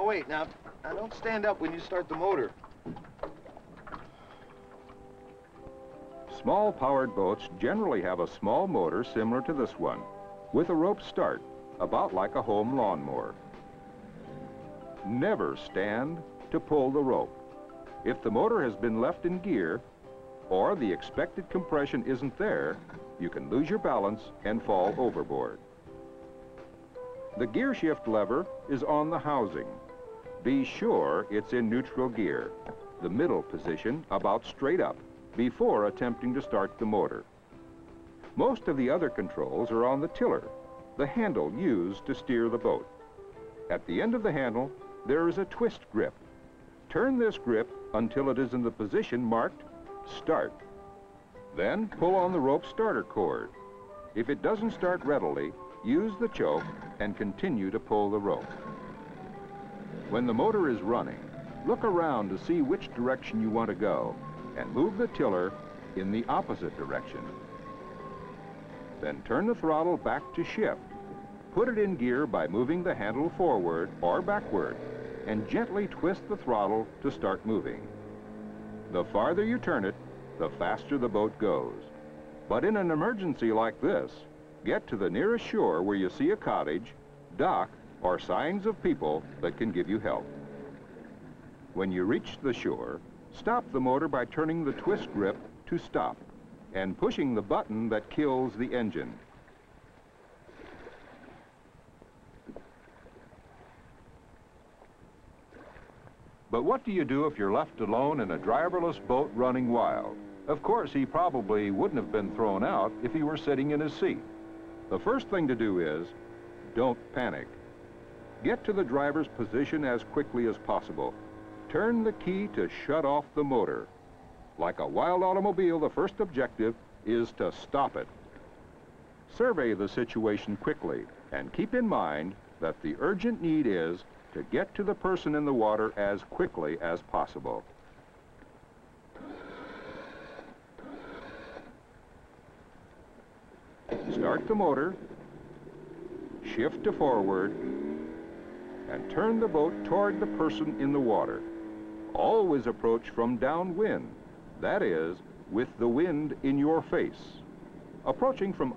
wait. Now, don't stand up when you start the motor. Small-powered boats generally have a small motor similar to this one, with a rope start, about like a home lawnmower. Never stand to pull the rope. If the motor has been left in gear, or the expected compression isn't there, you can lose your balance and fall overboard. The gear shift lever is on the housing. Be sure it's in neutral gear, the middle position about straight up, before attempting to start the motor. Most of the other controls are on the tiller, the handle used to steer the boat. At the end of the handle, there is a twist grip. Turn this grip until it is in the position marked Start. Then pull on the rope starter cord. If it doesn't start readily, use the choke and continue to pull the rope. When the motor is running, look around to see which direction you want to go and move the tiller in the opposite direction. Then turn the throttle back to shift. Put it in gear by moving the handle forward or backward and gently twist the throttle to start moving. The farther you turn it, the faster the boat goes. But in an emergency like this, get to the nearest shore where you see a cottage, dock, or signs of people that can give you help. When you reach the shore, stop the motor by turning the twist grip to stop and pushing the button that kills the engine. But what do you do if you're left alone in a driverless boat running wild? Of course, he probably wouldn't have been thrown out if he were sitting in his seat. The first thing to do is, don't panic. Get to the driver's position as quickly as possible. Turn the key to shut off the motor. Like a wild automobile, the first objective is to stop it. Survey the situation quickly and keep in mind that the urgent need is to get to the person in the water as quickly as possible. Start the motor, shift to forward, and turn the boat toward the person in the water. Always approach from downwind, that is, with the wind in your face. Approaching from